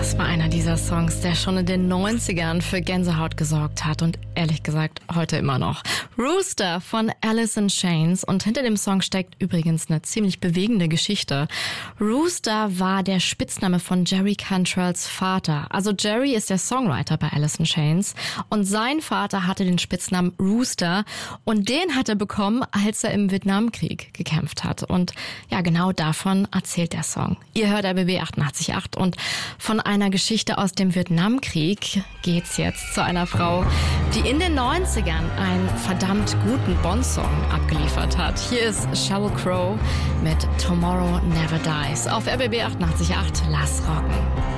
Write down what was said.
Das war einer dieser Songs, der schon in den 90ern für Gänsehaut gesorgt hat und ehrlich gesagt heute immer noch. Rooster von Alice in Chains, und hinter dem Song steckt übrigens eine ziemlich bewegende Geschichte. Rooster war der Spitzname von Jerry Cantrells Vater. Also Jerry ist der Songwriter bei Alice in Chains und sein Vater hatte den Spitznamen Rooster und den hat er bekommen, als er im Vietnamkrieg gekämpft hat. Und ja, genau davon erzählt der Song. Ihr hört RBB 88.8 und von einer Geschichte aus dem Vietnamkrieg geht's jetzt zu einer Frau, die in den 90ern einen verdammt guten Bond-Song abgeliefert hat. Hier ist Sheryl Crow mit Tomorrow Never Dies auf RBB 88.8. Lass rocken.